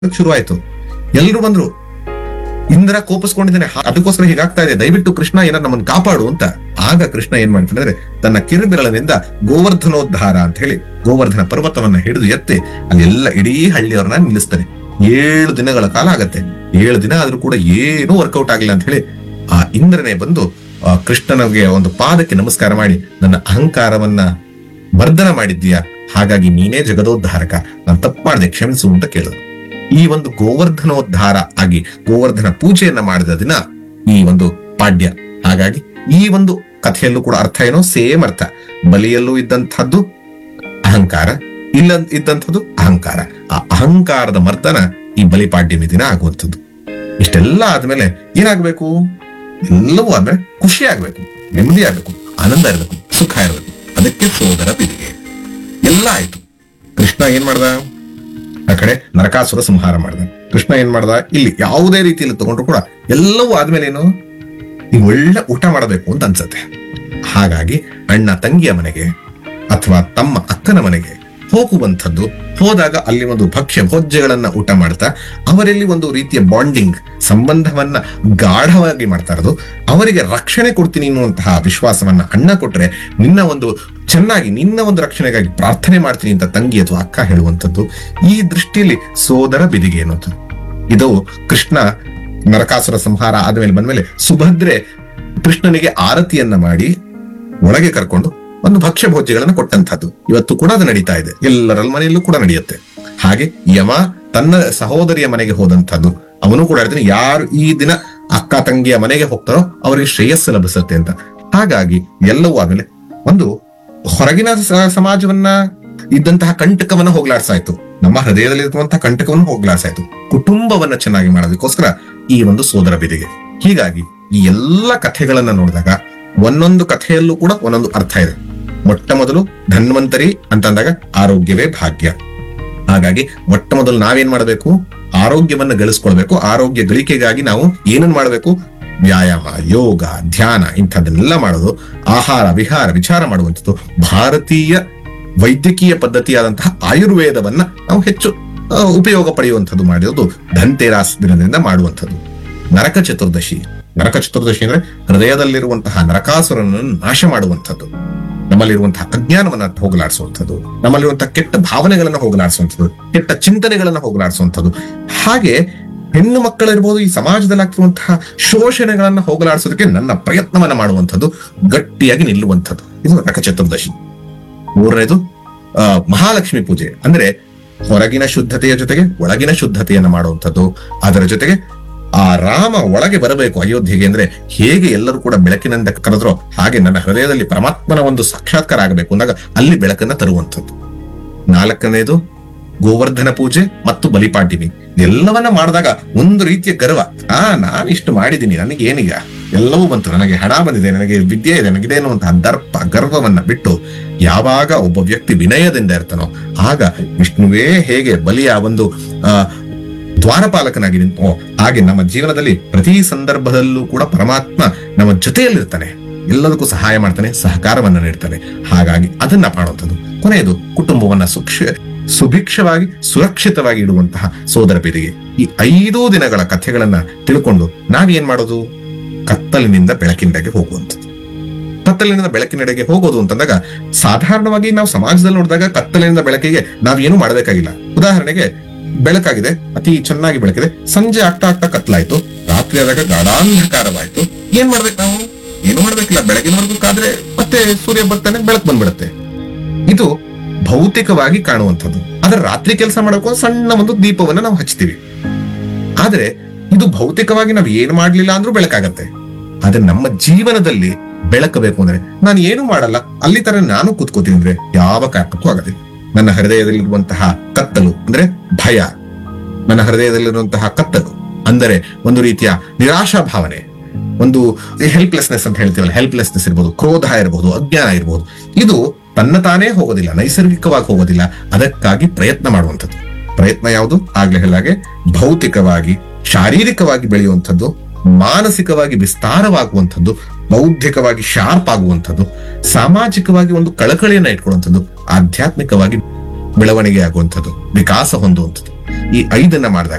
ಶುರುವಾಯ್ತು. ಎಲ್ರು ಬಂದ್ರು, ಇಂದ್ರ ಕೋಪಿಸ್ಕೊಂಡಿದ್ದಾನೆ, ಅದಕ್ಕೋಸ್ಕರ ಹೀಗಾಗ್ತಾ ಇದೆ, ದಯವಿಟ್ಟು ಕೃಷ್ಣ ಏನಾದ್ರು ನಮ್ಮನ್ನು ಕಾಪಾಡು ಅಂತ. ಆಗ ಕೃಷ್ಣ ಏನ್ ಮಾಡ್ತಾನೆ, ತನ್ನ ಕಿರುಬೆರಳಿನಿಂದ ಗೋವರ್ಧನೋದ್ಧಾರ ಅಂತ ಹೇಳಿ ಗೋವರ್ಧನ ಪರ್ವತವನ್ನ ಹಿಡಿದು ಎತ್ತಿ ಅಲ್ಲೆಲ್ಲ ಇಡೀ ಹಳ್ಳಿಯವ್ರನ್ನ ನಿಲ್ಲಿಸ್ತಾನೆ. 7 ದಿನಗಳ ಕಾಲ ಆಗತ್ತೆ. 7 ದಿನ ಆದ್ರೂ ಕೂಡ ಏನೂ ವರ್ಕೌಟ್ ಆಗಿಲ್ಲ ಅಂತ ಹೇಳಿ ಆ ಇಂದ್ರನೇ ಬಂದು ಕೃಷ್ಣನಿಗೆ ಒಂದು ಪಾದಕ್ಕೆ ನಮಸ್ಕಾರ ಮಾಡಿ, ನನ್ನ ಅಹಂಕಾರವನ್ನ ವರ್ಧನ ಮಾಡಿದ್ದೀಯಾ, ಹಾಗಾಗಿ ನೀನೇ ಜಗದೋದ್ಧಾರಕ, ನಾನು ತಪ್ಪು ಮಾಡಿದೆ, ಕ್ಷಮಿಸು ಅಂತ ಕೇಳಿದ್ರು. ಈ ಒಂದು ಗೋವರ್ಧನೋದ್ಧಾರ ಆಗಿ ಗೋವರ್ಧನ ಪೂಜೆಯನ್ನ ಮಾಡಿದ ದಿನ ಈ ಒಂದು ಪಾಡ್ಯ. ಹಾಗಾಗಿ ಈ ಒಂದು ಕಥೆಯಲ್ಲೂ ಕೂಡ ಅರ್ಥ ಏನೋ ಸೇಮ್ ಅರ್ಥ. ಬಲಿಯಲ್ಲೂ ಇದ್ದಂಥದ್ದು ಅಹಂಕಾರ, ಇಲ್ಲ ಇದ್ದಂಥದ್ದು ಅಹಂಕಾರ. ಆ ಅಹಂಕಾರದ ಮರ್ದನ ಈ ಬಲಿಪಾಡ್ಯಮಿ ದಿನ ಆಗುವಂಥದ್ದು. ಇಷ್ಟೆಲ್ಲ ಆದ್ಮೇಲೆ ಏನಾಗ್ಬೇಕು? ಎಲ್ಲವೂ ಆದ್ಮೇಲೆ ಖುಷಿ ಆಗ್ಬೇಕು, ನೆಮ್ಮದಿ ಆಗ್ಬೇಕು, ಆನಂದ ಇರಬೇಕು, ಸುಖ ಇರಬೇಕು. ಅದಕ್ಕೆ ಸೋದರ ಬಿದಿಗೆ ಎಲ್ಲ ಆಯ್ತು. ಕೃಷ್ಣ ಏನ್ ಮಾಡ್ದ? ಆ ಕಡೆ ನರಕಾಸುರ ಸಂಹಾರ ಮಾಡ್ದ. ಕೃಷ್ಣ ಏನ್ ಮಾಡ್ದ? ಇಲ್ಲಿ ಯಾವುದೇ ರೀತಿಯಲ್ಲಿ ತಗೊಂಡ್ರು ಕೂಡ ಎಲ್ಲವೂ ಆದ್ಮೇಲೆ ಏನು, ಈಗ ಒಳ್ಳೆ ಊಟ ಮಾಡಬೇಕು ಅಂತ ಅನ್ಸತ್ತೆ. ಹಾಗಾಗಿ ಅಣ್ಣ ತಂಗಿಯ ಮನೆಗೆ ಅಥವಾ ತಮ್ಮ ಅಕ್ಕನ ಮನೆಗೆ ಹೋಗುವಂಥದ್ದು. ಹೋದಾಗ ಅಲ್ಲಿ ಒಂದು ಭಕ್ಷ್ಯ ಭೋಜ್ಯಗಳನ್ನ ಊಟ ಮಾಡ್ತಾ ಅವರಲ್ಲಿ ಒಂದು ರೀತಿಯ ಬಾಂಡಿಂಗ್ ಸಂಬಂಧವನ್ನ ಗಾಢವಾಗಿ ಮಾಡ್ತಾ ಇರೋದು. ಅವರಿಗೆ ರಕ್ಷಣೆ ಕೊಡ್ತೀನಿ ಅನ್ನುವಂತಹ ವಿಶ್ವಾಸವನ್ನ ಅಣ್ಣ ಕೊಟ್ರೆ, ನಿನ್ನ ಒಂದು ಚೆನ್ನಾಗಿ ನಿನ್ನ ಒಂದು ರಕ್ಷಣೆಗಾಗಿ ಪ್ರಾರ್ಥನೆ ಮಾಡ್ತೀನಿ ಅಂತ ತಂಗಿ ಅಥವಾ ಅಕ್ಕ ಹೇಳುವಂಥದ್ದು. ಈ ದೃಷ್ಟಿಯಲ್ಲಿ ಸೋದರ ಬಿದಿಗೆ ಅನ್ನುವಂಥದ್ದು. ಇದು ಕೃಷ್ಣ ನರಕಾಸುರ ಸಂಹಾರ ಆದ್ಮೇಲೆ ಬಂದ್ಮೇಲೆ ಸುಭದ್ರೆ ಕೃಷ್ಣನಿಗೆ ಆರತಿಯನ್ನ ಮಾಡಿ ಒಳಗೆ ಕರ್ಕೊಂಡು ಒಂದು ಭಕ್ಷ್ಯ ಭೋಜ್ಯಗಳನ್ನ ಕೊಟ್ಟಂತಹದ್ದು. ಇವತ್ತು ಕೂಡ ಅದು ನಡೀತಾ ಇದೆ, ಎಲ್ಲರ ಮನೆಯಲ್ಲೂ ಕೂಡ ನಡೆಯುತ್ತೆ. ಹಾಗೆ ಯಮ ತನ್ನ ಸಹೋದರಿಯ ಮನೆಗೆ ಹೋದಂಥದ್ದು. ಅವನು ಕೂಡ ಹೇಳ್ತಾನೆ, ಯಾರು ಈ ದಿನ ಅಕ್ಕ ತಂಗಿಯ ಮನೆಗೆ ಹೋಗ್ತಾರೋ ಅವರಿಗೆ ಶ್ರೇಯಸ್ಸು ಲಭಿಸುತ್ತೆ ಅಂತ. ಹಾಗಾಗಿ ಎಲ್ಲವೂ ಆಮೇಲೆ ಒಂದು ಹೊರಗಿನ ಸಮಾಜವನ್ನ ಇದ್ದಂತಹ ಕಂಟಕವನ್ನ ಹೋಗ್ಲಾಡ್ಸಾಯ್ತು, ನಮ್ಮ ಹೃದಯದಲ್ಲಿ ಇರುವಂತಹ ಕಂಟಕವನ್ನು ಹೋಗ್ಲಾಡ್ಸಾಯ್ತು. ಕುಟುಂಬವನ್ನ ಚೆನ್ನಾಗಿ ಮಾಡೋದಕ್ಕೋಸ್ಕರ ಈ ಒಂದು ಸೋದರ ಬಿದಿಗೆ. ಹೀಗಾಗಿ ಈ ಎಲ್ಲ ಕಥೆಗಳನ್ನ ನೋಡಿದಾಗ ಒಂದೊಂದು ಕಥೆಯಲ್ಲೂ ಕೂಡ ಒಂದೊಂದು ಅರ್ಥ ಇದೆ. ಮೊಟ್ಟ ಮೊದಲು ಧನ್ವಂತರಿ ಅಂತಂದಾಗ ಆರೋಗ್ಯವೇ ಭಾಗ್ಯ. ಹಾಗಾಗಿ ಮೊಟ್ಟ ಮೊದಲು ನಾವೇನ್ ಮಾಡಬೇಕು? ಆರೋಗ್ಯವನ್ನ ಗಳಿಸ್ಕೊಳ್ಬೇಕು. ಆರೋಗ್ಯ ಗಳಿಕೆಗಾಗಿ ನಾವು ಏನನ್ ಮಾಡಬೇಕು? ವ್ಯಾಯಾಮ, ಯೋಗ, ಧ್ಯಾನ ಇಂಥದ್ದನ್ನೆಲ್ಲ ಮಾಡೋದು. ಆಹಾರ ವಿಹಾರ ವಿಚಾರ ಮಾಡುವಂಥದ್ದು. ಭಾರತೀಯ ವೈದ್ಯಕೀಯ ಪದ್ಧತಿಯಾದಂತಹ ಆಯುರ್ವೇದವನ್ನ ನಾವು ಹೆಚ್ಚು ಉಪಯೋಗ ಪಡೆಯುವಂಥದ್ದು ಮಾಡಿರೋದು ಧನ್ತೇರಾಸ್ ದಿನದಿಂದ ಮಾಡುವಂಥದ್ದು. ನರಕ ಚತುರ್ದಶಿ. ನರಕ ಚತುರ್ದಶಿ ಅಂದ್ರೆ ಹೃದಯದಲ್ಲಿರುವಂತಹ ನರಕಾಸುರನನ್ನು ನಾಶ ಮಾಡುವಂಥದ್ದು, ನಮ್ಮಲ್ಲಿರುವಂತಹ ಅಜ್ಞಾನವನ್ನ ಹೋಗಲಾಡಿಸುವಂಥದ್ದು, ನಮ್ಮಲ್ಲಿರುವಂತಹ ಕೆಟ್ಟ ಭಾವನೆಗಳನ್ನ ಹೋಗಲಾಡಿಸುವಂಥದ್ದು, ಕೆಟ್ಟ ಚಿಂತನೆಗಳನ್ನ ಹೋಗಲಾಡಿಸುವಂಥದ್ದು. ಹಾಗೆ ಹೆಣ್ಣು ಮಕ್ಕಳಿರ್ಬೋದು, ಈ ಸಮಾಜದಲ್ಲಿ ಆಗ್ತಿರುವಂತಹ ಶೋಷಣೆಗಳನ್ನ ಹೋಗಲಾಡಿಸೋದಕ್ಕೆ ನನ್ನ ಪ್ರಯತ್ನವನ್ನ ಮಾಡುವಂಥದ್ದು, ಗಟ್ಟಿಯಾಗಿ ನಿಲ್ಲುವಂಥದ್ದು. ಇದು ನರಕ ಚತುರ್ದಶಿ. ಮೂರನೇದು ಮಹಾಲಕ್ಷ್ಮಿ ಪೂಜೆ. ಅಂದ್ರೆ ಹೊರಗಿನ ಶುದ್ಧತೆಯ ಜೊತೆಗೆ ಒಳಗಿನ ಶುದ್ಧತೆಯನ್ನ ಮಾಡುವಂಥದ್ದು. ಅದರ ಜೊತೆಗೆ ಆ ರಾಮ ಒಳಗೆ ಬರಬೇಕು ಅಯೋಧ್ಯೆಗೆ ಅಂದ್ರೆ ಹೇಗೆ ಎಲ್ಲರೂ ಕೂಡ ಬೆಳಕಿನಿಂದ ಕರೆದ್ರೋ ಹಾಗೆ ನನ್ನ ಹೃದಯದಲ್ಲಿ ಪರಮಾತ್ಮನ ಒಂದು ಸಾಕ್ಷಾತ್ಕಾರ ಆಗಬೇಕು ಅಂದಾಗ ಅಲ್ಲಿ ಬೆಳಕನ್ನ ತರುವಂಥದ್ದು. 4ನೇದು ಗೋವರ್ಧನ ಪೂಜೆ ಮತ್ತು ಬಲಿಪಾಡ್ಯಮಿ. ಎಲ್ಲವನ್ನ ಮಾಡಿದಾಗ ಒಂದು ರೀತಿಯ ಗರ್ವ. ನಾನಿಷ್ಟು ಮಾಡಿದ್ದೀನಿ, ನನಗೆ ಏನೀಗ ಎಲ್ಲವೂ ಬಂತು, ನನಗೆ ಹಣ ಬಂದಿದೆ, ನನಗೆ ವಿದ್ಯೆ ಇದೆ, ನನಗಿದೆ ಅನ್ನುವಂತಹ ದರ್ಪ ಗರ್ವವನ್ನ ಬಿಟ್ಟು ಯಾವಾಗ ಒಬ್ಬ ವ್ಯಕ್ತಿ ವಿನಯದಿಂದ ಇರ್ತಾನೋ ಆಗ ವಿಷ್ಣುವೇ ಹೇಗೆ ಬಲಿಯ ಒಂದು ದ್ವಾರಪಾಲಕನಾಗಿ ನಿಂತು ಹಾಗೆ ನಮ್ಮ ಜೀವನದಲ್ಲಿ ಪ್ರತಿ ಸಂದರ್ಭದಲ್ಲೂ ಕೂಡ ಪರಮಾತ್ಮ ನಮ್ಮ ಜೊತೆಯಲ್ಲಿರ್ತಾನೆ, ಎಲ್ಲದಕ್ಕೂ ಸಹಾಯ ಮಾಡ್ತಾನೆ, ಸಹಕಾರವನ್ನ ನೀಡ್ತಾನೆ. ಹಾಗಾಗಿ ಅದನ್ನ ಮಾಡುವಂಥದ್ದು. ಕೊನೆಯದು ಕುಟುಂಬವನ್ನ ಸುಭಿಕ್ಷವಾಗಿ ಸುರಕ್ಷಿತವಾಗಿ ಇಡುವಂತಹ ಸೋದರ ಬಿದಿಗೆ. ಈ 5 ದಿನಗಳ ಕಥೆಗಳನ್ನ ತಿಳ್ಕೊಂಡು ನಾವೇನ್ ಮಾಡೋದು? ಕತ್ತಲಿನಿಂದ ಬೆಳಕಿನೆಡೆಗೆ ಹೋಗುವಂಥದ್ದು. ಕತ್ತಲಿನಿಂದ ಬೆಳಕಿನೆಡೆಗೆ ಹೋಗೋದು ಅಂತಂದಾಗ ಸಾಧಾರಣವಾಗಿ ನಾವು ಸಮಾಜದಲ್ಲಿ ನೋಡಿದಾಗ ಕತ್ತಲಿನಿಂದ ಬೆಳಕಿಗೆ ನಾವೇನು ಮಾಡಬೇಕಾಗಿಲ್ಲ. ಉದಾಹರಣೆಗೆ ಬೆಳಕಾಗಿದೆ, ಅತಿ ಚೆನ್ನಾಗಿ ಬೆಳಕಿದೆ, ಸಂಜೆ ಆಗ್ತಾ ಆಗ್ತಾ ಕತ್ಲಾಯ್ತು, ರಾತ್ರಿ ಆದಾಗ ಗಾಢಾಂಧಕಾರವಾಯ್ತು. ಏನ್ ಮಾಡ್ಬೇಕು ನಾವು? ಏನು ಮಾಡ್ಬೇಕಿಲ್ಲ, ಬೆಳಗಿನವರೆಗೂ ಕಾದ್ರೆ ಮತ್ತೆ ಸೂರ್ಯ ಬರ್ತಾನೆ, ಬೆಳಕು ಬಂದ್ಬಿಡುತ್ತೆ. ಇದು ಭೌತಿಕವಾಗಿ ಕಾಣುವಂಥದ್ದು. ಆದ್ರೆ ರಾತ್ರಿ ಕೆಲಸ ಮಾಡಬೇಕು, ಸಣ್ಣ ಒಂದು ದೀಪವನ್ನ ನಾವು ಹಚ್ತೀವಿ. ಆದ್ರೆ ಇದು ಭೌತಿಕವಾಗಿ ನಾವು ಏನು ಮಾಡ್ಲಿಲ್ಲ ಅಂದ್ರೂ ಬೆಳಕಾಗತ್ತೆ. ಆದ್ರೆ ನಮ್ಮ ಜೀವನದಲ್ಲಿ ಬೆಳಕಬೇಕು ಅಂದ್ರೆ ನಾನು ಏನು ಮಾಡಲ್ಲ, ಅಲ್ಲಿ ತರ ನಾನು ಕೂತ್ಕೋತೀನಿ ಅಂದ್ರೆ ಯಾವ ಕಾರಣಕ್ಕೂ ಆಗದಿಲ್ಲ. ನನ್ನ ಹೃದಯದಲ್ಲಿರುವಂತಹ ಕತ್ತಲು ಅಂದ್ರೆ ಭಯ, ನನ್ನ ಹೃದಯದಲ್ಲಿರುವಂತಹ ಕತ್ತಲು ಅಂದರೆ ಒಂದು ರೀತಿಯ ನಿರಾಶಾ ಭಾವನೆ, ಒಂದು ಹೆಲ್ಪ್ಲೆಸ್ನೆಸ್ ಅಂತ ಹೇಳ್ತೀವಲ್ಲ, ಹೆಲ್ಪ್ಲೆಸ್ನೆಸ್ ಇರ್ಬೋದು, ಕ್ರೋಧ ಇರಬಹುದು, ಅಜ್ಞಾನ ಇರಬಹುದು. ಇದು ತನ್ನ ತಾನೇ ಹೋಗೋದಿಲ್ಲ, ನೈಸರ್ಗಿಕವಾಗಿ ಹೋಗೋದಿಲ್ಲ. ಅದಕ್ಕಾಗಿ ಪ್ರಯತ್ನ ಮಾಡುವಂಥದ್ದು. ಪ್ರಯತ್ನ ಯಾವುದು? ಆಗ್ಲೇ ಹೇಳಾಗೆ ಭೌತಿಕವಾಗಿ ಶಾರೀರಿಕವಾಗಿ ಬೆಳೆಯುವಂಥದ್ದು, ಮಾನಸಿಕವಾಗಿ ವಿಸ್ತಾರವಾಗುವಂಥದ್ದು, ಬೌದ್ಧಿಕವಾಗಿ ಶಾರ್ಪ್ ಆಗುವಂಥದ್ದು, ಸಾಮಾಜಿಕವಾಗಿ ಒಂದು ಕಳಕಳಿಯನ್ನ ಇಟ್ಕೊಳ್ಳುವಂಥದ್ದು, ಆಧ್ಯಾತ್ಮಿಕವಾಗಿ ಬೆಳವಣಿಗೆ ಆಗುವಂಥದ್ದು, ವಿಕಾಸ ಹೊಂದುವಂಥದ್ದು. ಈ 5 ಮಾಡಿದಾಗ